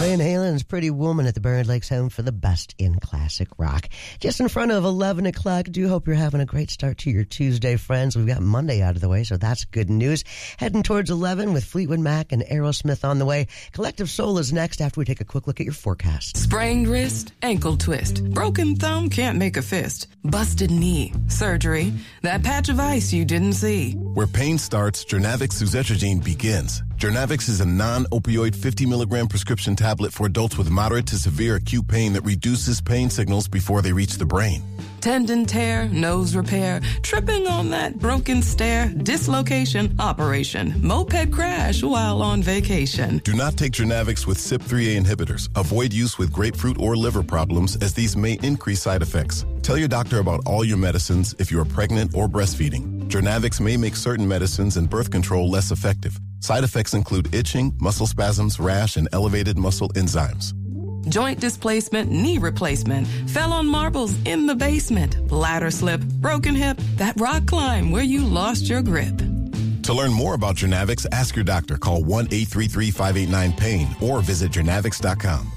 Van Halen's Pretty Woman at the Buried Lakes home for the best in classic rock. Just in front of 11 o'clock. Do hope you're having a great start to your Tuesday, friends. We've got Monday out of the way, so that's good news. Heading towards 11 with Fleetwood Mac and Aerosmith on the way. Collective Soul is next after we take a quick look at your forecast. Sprained wrist, ankle twist, broken thumb can't make a fist, busted knee, surgery, that patch of ice you didn't see. Where pain starts, Jernavix suzetrigine begins. Jernavix is a non-opioid 50 milligram prescription tablet for adults with moderate to severe acute pain that reduces pain signals before they reach the brain. Tendon tear, nose repair, tripping on that broken stair, dislocation, operation, moped crash while on vacation. Do not take Jernavix with CYP3A inhibitors. Avoid use with grapefruit or liver problems as these may increase side effects. Tell your doctor about all your medicines if you are pregnant or breastfeeding. Jernavix may make certain medicines and birth control less effective. Side effects include itching, muscle spasms, rash, and elevated muscle enzymes. Joint displacement, knee replacement, fell on marbles in the basement, ladder slip, broken hip, that rock climb where you lost your grip. To learn more about Jernavix, ask your doctor. Call 1-833-589-PAIN or visit jernavix.com.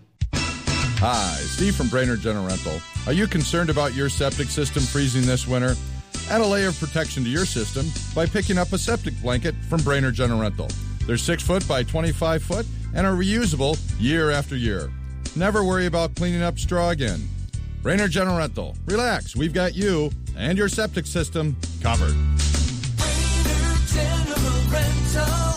Hi, Steve from Brainerd General Rental. Are you concerned about your septic system freezing this winter? Add a layer of protection to your system by picking up a septic blanket from Brainerd General Rental. They're 6 foot by 25 foot and are reusable year after year. Never worry about cleaning up straw again. Brainerd General Rental. Relax, we've got you and your septic system covered. Brainerd General Rental.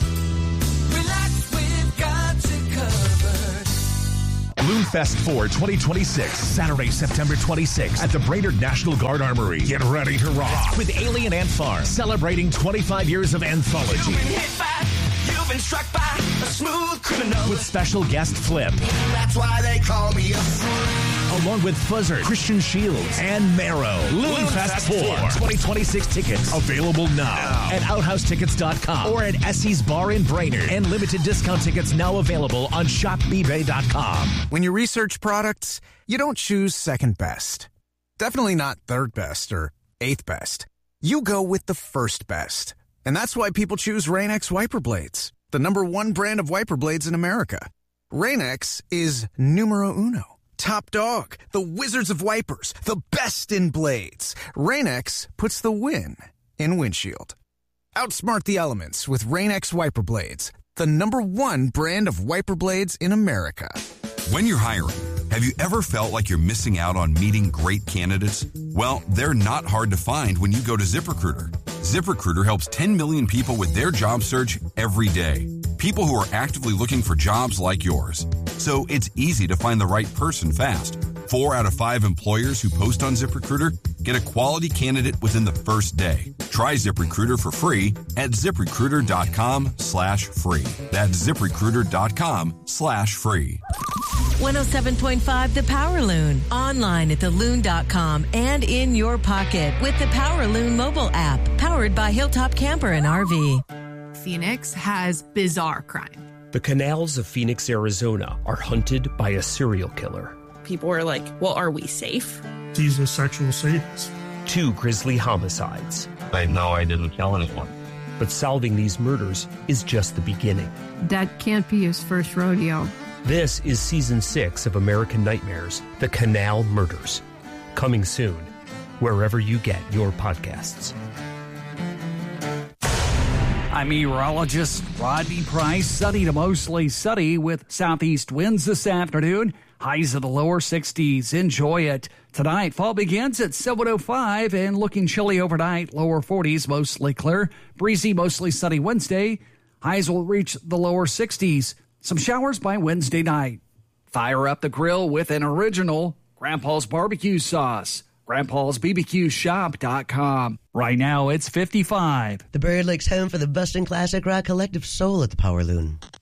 Relax, we've got you covered. Loonfest 4 2026, Saturday, September 26th at the Brainerd National Guard Armory. Get ready to rock with Alien Ant Farm, celebrating 25 years of anthology. You've been hit by, you've been struck by a smooth criminal. With special guest Flip. That's why they call me a fool. Along with Fuzzard, Christian Shields, and Marrow. Loonfest 4 2026 tickets available now at OuthouseTickets.com or at Essie's Bar in Brainerd. And limited discount tickets now available on ShopBeebay.com. When you research products, you don't choose second best. Definitely not third best or eighth best. You go with the first best. And that's why people choose Rain-X wiper blades, the #1 brand of wiper blades in America. Rain-X is numero uno. Top dog, the wizards of wipers, the best in blades. Rain-X puts the win in windshield. Outsmart the elements with Rain-X wiper blades, the #1 brand of wiper blades in America. When you're hiring, have you ever felt like you're missing out on meeting great candidates? Well, they're not hard to find when you go to ZipRecruiter. ZipRecruiter helps 10 million people with their job search every day. People who are actively looking for jobs like yours. So it's easy to find the right person fast. 4 out of 5 employers who post on ZipRecruiter get a quality candidate within the first day. Try ZipRecruiter for free at ZipRecruiter.com/free. That's ZipRecruiter.com/free. 107.5 The Power Loon. Online at theloon.com and in your pocket with the Power Loon mobile app. Powered by Hilltop Camper and RV. Phoenix has bizarre crime. The canals of Phoenix, Arizona are hunted by a serial killer. People are like, well, are we safe? He's a sexual sadist. 2 grisly homicides. I know I didn't kill anyone. But solving these murders is just the beginning. That can't be his first rodeo. This is Season 6 of American Nightmares, The Canal Murders. Coming soon, wherever you get your podcasts. I'm meteorologist Rodney Price. Sunny to mostly sunny with southeast winds this afternoon. Highs of the lower 60s. Enjoy it. Tonight, fall begins at 7:05 and looking chilly overnight. Lower 40s, mostly clear. Breezy, mostly sunny Wednesday. Highs will reach the lower 60s. Some showers by Wednesday night. Fire up the grill with an original Grandpa's barbecue sauce. Grandpa'sBBQShop.com. Right now, it's 55. The Buried Lakes home for the best in classic rock, Collective Soul at the Power Loon.